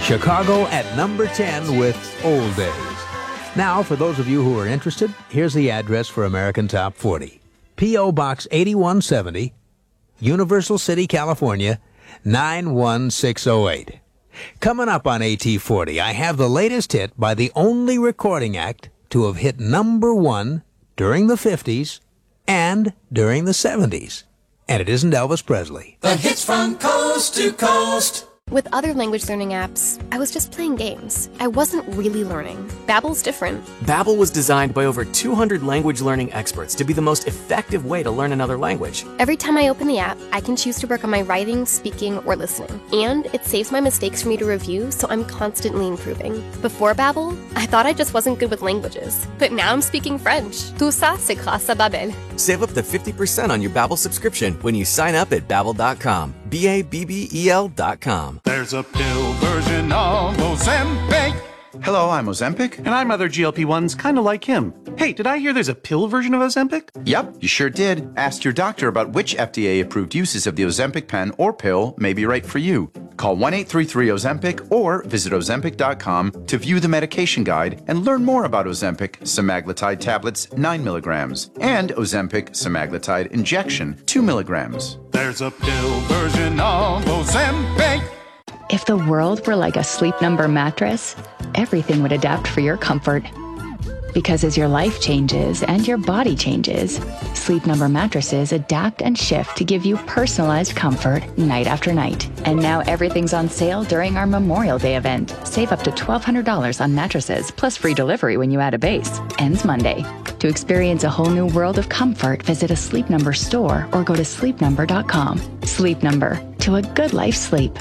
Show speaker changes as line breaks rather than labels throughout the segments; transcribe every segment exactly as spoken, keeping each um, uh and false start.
Chicago at number ten with Old Days. Now, for those of you who are interested, here's the address for American Top forty. P O. Box eighty-one seventy, Universal City, California, nine one six oh eight. Coming up on A T forty, I have the latest hit by the only recording act to have hit number one during the fifties and during the seventies. And it isn't Elvis Presley.
The hits from coast to coast.
With other language learning apps, I was just playing games. I wasn't really learning. Babbel's different.
Babbel was designed by over two hundred language learning experts to be the most effective way to learn another language.
Every time I open the app, I can choose to work on my writing, speaking, or listening. And it saves my mistakes for me to review, so I'm constantly improving. Before Babbel, I thought I just wasn't good with languages. But now I'm speaking French. Tout ça, c'est grâce à Babbel.
Save up to fifty percent on your Babbel subscription when you sign up at babbel dot com. B A B B E L dot com.
There's a pill version of Ozempic.
Hello, I'm Ozempic.
And I'm other G L P ones kind of like him. Hey, did I hear there's a pill version of Ozempic?
Yep, you sure did. Ask your doctor about which F D A-approved uses of the Ozempic pen or pill may be right for you. Call one eight three three Ozempic or visit ozempic dot com to view the medication guide and learn more about Ozempic semaglutide tablets nine milligrams and Ozempic semaglutide injection two milligrams.
There's a pill version of Ozempic.
If the world were like a Sleep Number mattress, everything would adapt for your comfort. Because as your life changes and your body changes, Sleep Number mattresses adapt and shift to give you personalized comfort night after night. And now everything's on sale during our Memorial Day event. Save up to twelve hundred dollars on mattresses, plus free delivery when you add a base. Ends Monday. To experience a whole new world of comfort, visit a Sleep Number store or go to sleep number dot com. Sleep Number. To a good life sleep.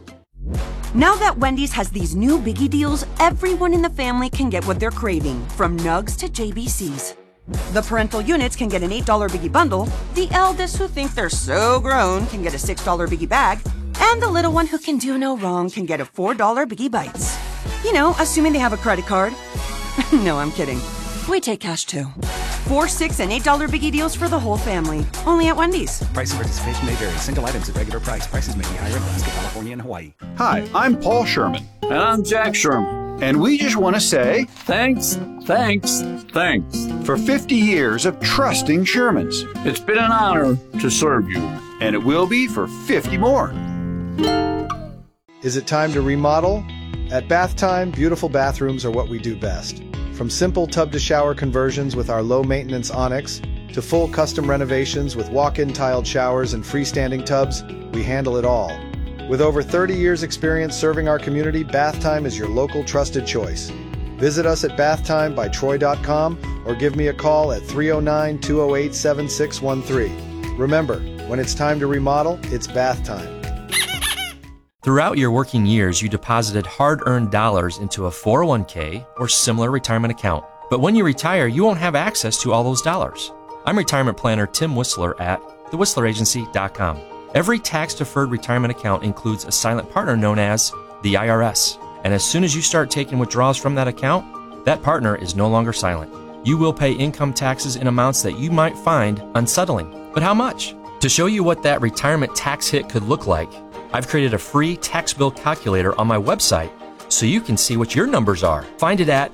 Now that Wendy's has these new biggie deals, everyone in the family can get what they're craving, from nugs to J B Cs. The parental units can get an eight dollar biggie bundle, the eldest who think they're so grown can get a six dollar biggie bag, and the little one who can do no wrong can get a four dollar biggie bites. You know, assuming they have a credit card. No, I'm kidding. We take cash too. Four, six, and eight dollar biggie deals for the whole family. Only at Wendy's.
Price and participation may vary. Single items at regular price. Prices may be higher in Alaska, California, and Hawaii.
Hi, I'm Paul Sherman.
And I'm Jack Sherman.
And we just want to say
thanks, thanks, thanks
for fifty years of trusting Shermans.
It's been an honor to serve you.
And it will be for fifty more.
Is it time to remodel? At Bath Time, beautiful bathrooms are what we do best. From simple tub-to-shower conversions with our low-maintenance Onyx, to full custom renovations with walk-in tiled showers and freestanding tubs, we handle it all. With over thirty years experience serving our community, Bath Time is your local trusted choice. Visit us at bath time by troy dot com or give me a call at three oh nine, two oh eight, seven six one three. Remember, when it's time to remodel, it's Bath Time.
Throughout your working years, you deposited hard-earned dollars into a four oh one k or similar retirement account. But when you retire, you won't have access to all those dollars. I'm retirement planner Tim Whistler at the whistler agency dot com. Every tax-deferred retirement account includes a silent partner known as the I R S. And as soon as you start taking withdrawals from that account, that partner is no longer silent. You will pay income taxes in amounts that you might find unsettling. But how much? To show you what that retirement tax hit could look like, I've created a free tax bill calculator on my website so you can see what your numbers are. Find it at